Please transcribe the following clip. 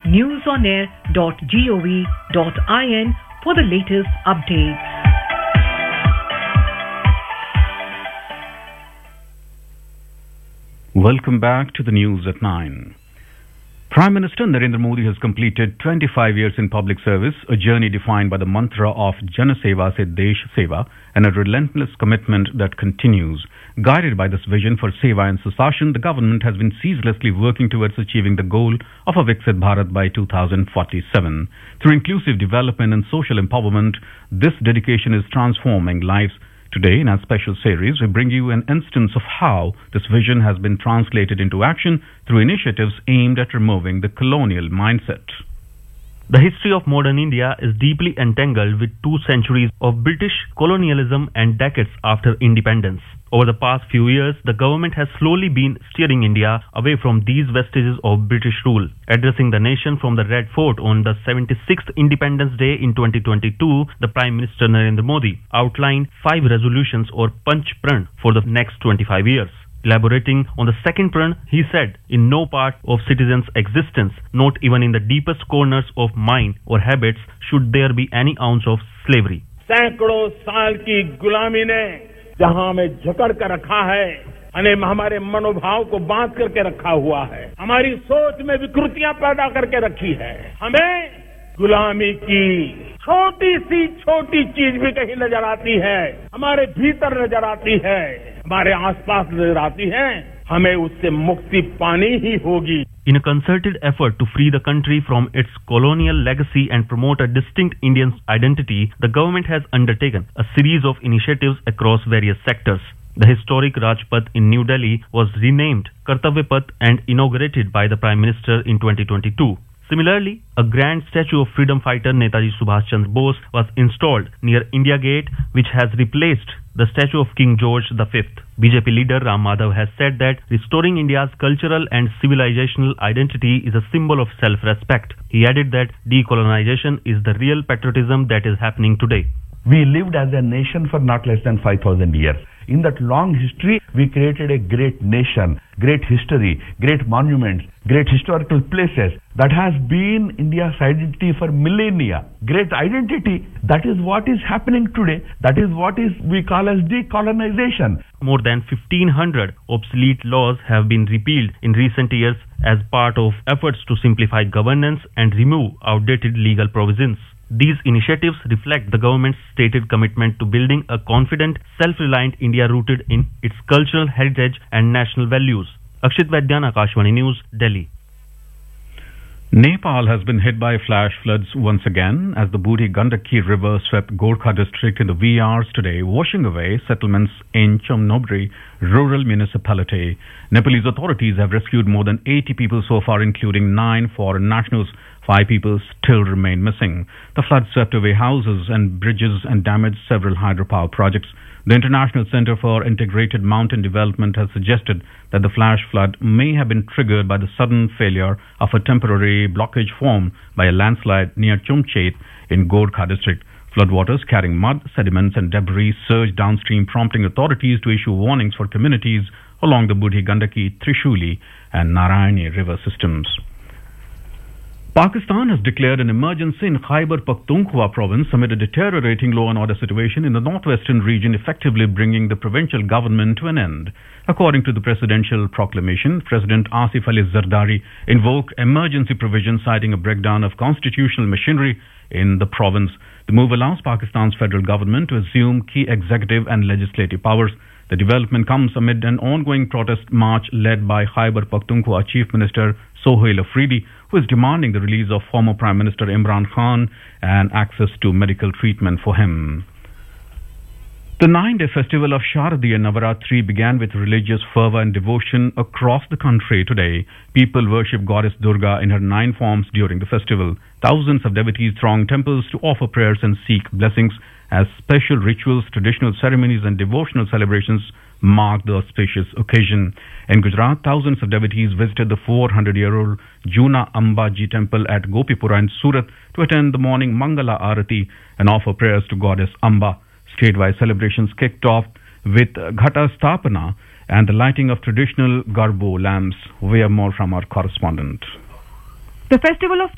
newsonair.gov.in for the latest updates. Welcome back to the news at 9. Prime Minister Narendra Modi has completed 25 years in public service, a journey defined by the mantra of Jana Seva se Desh Seva and a relentless commitment that continues. Guided by this vision for Seva and Susashan, the government has been ceaselessly working towards achieving the goal of a Viksit Bharat by 2047. Through inclusive development and social empowerment, this dedication is transforming lives. Today, in our special series, we bring you an instance of how this vision has been translated into action through initiatives aimed at removing the colonial mindset. The history of modern India is deeply entangled with 2 centuries of British colonialism and decades after independence. Over the past few years, the government has slowly been steering India away from these vestiges of British rule. Addressing the nation from the Red Fort on the 76th Independence Day in 2022, the Prime Minister Narendra Modi outlined 5 resolutions or Panch Pran for the next 25 years. Elaborating on the second Pran, he said, in no part of citizens' existence, not even in the deepest corners of mind or habits, should there be any ounce of slavery. सैकड़ों साल की गुलामी ने जहां हमें जकड़ कर रखा है, हमारे मनोभाव को बांध करके रखा हुआ है, हमारी सोच में विकृतियां पैदा करके रखी है, हमें गुलामी की छोटी सी छोटी चीज भी कहीं नजर आती है, हमारे भीतर नजर आती है, हमारे आसपास नजर आती है, हमें उससे मुक्ति पानी ही होगी. In a concerted effort to free the country from its colonial legacy and promote a distinct Indian identity, the government has undertaken a series of initiatives across various sectors. The historic Rajpath in New Delhi was renamed Kartavya Path and inaugurated by the Prime Minister in 2022. Similarly, a grand statue of freedom fighter Netaji Subhash Chandra Bose was installed near India Gate, which has replaced the statue of King George V. BJP leader Ram Madhav has said that restoring India's cultural and civilizational identity is a symbol of self-respect. He added that decolonization is the real patriotism that is happening today. We lived as a nation for not less than 5,000 years. In that long history, we created a great nation, great history, great monuments, great historical places. That has been India's identity for millennia. Great identity. That is what is happening today. That is what we call as decolonization. More than 1,500 obsolete laws have been repealed in recent years as part of efforts to simplify governance and remove outdated legal provisions. These initiatives reflect the government's stated commitment to building a confident, self-reliant India rooted in its cultural heritage and national values. Akshit Vaidyan, Akashvani News, Delhi. Nepal has been hit by flash floods once again as the Buri Gandaki River swept Gorkha district in the wee hours today, washing away settlements in Chamnobri rural municipality. Nepalese authorities have rescued more than 80 people so far, including 9 foreign nationals. 5 people still remain missing. The flood swept away houses and bridges and damaged several hydropower projects. The International Center for Integrated Mountain Development has suggested that the flash flood may have been triggered by the sudden failure of a temporary blockage formed by a landslide near Chumchet in Gorkha district. Floodwaters carrying mud, sediments and debris surged downstream, prompting authorities to issue warnings for communities along the Budhi Gandaki, Trishuli and Narayani river systems. Pakistan has declared an emergency in Khyber Pakhtunkhwa province amid a deteriorating law and order situation in the northwestern region, effectively bringing the provincial government to an end. According to the presidential proclamation, President Asif Ali Zardari invoked emergency provisions, citing a breakdown of constitutional machinery in the province. The move allows Pakistan's federal government to assume key executive and legislative powers. The development comes amid an ongoing protest march led by Khyber Pakhtunkhwa Chief Minister Sohail Afridi, who is demanding the release of former Prime Minister Imran Khan and access to medical treatment for him. The 9-day festival of Sharadiya Navaratri began with religious fervor and devotion across the country today. People worship Goddess Durga in her 9 forms during the festival. Thousands of devotees throng temples to offer prayers and seek blessings as special rituals, traditional ceremonies and devotional celebrations mark the auspicious occasion. In Gujarat, thousands of devotees visited the 400-year-old Juna Ambaji temple at Gopipura in Surat to attend the morning Mangala Arati and offer prayers to Goddess Amba. Statewide celebrations kicked off with Ghata Stapana and the lighting of traditional Garbo lamps. We have more from our correspondent. The festival of